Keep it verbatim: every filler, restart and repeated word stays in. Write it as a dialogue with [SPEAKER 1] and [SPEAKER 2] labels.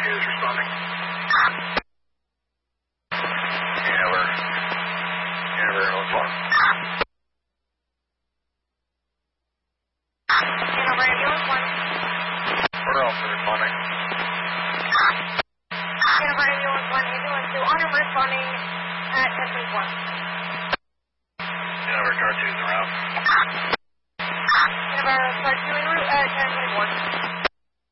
[SPEAKER 1] two is responding. Hanover. Hanover, one four.
[SPEAKER 2] Hanover, ambulance one.
[SPEAKER 1] We're also responding.
[SPEAKER 2] Hanover, ambulance one, ambulance two. On him responding at ten twenty-four.
[SPEAKER 1] Hanover, car two is around.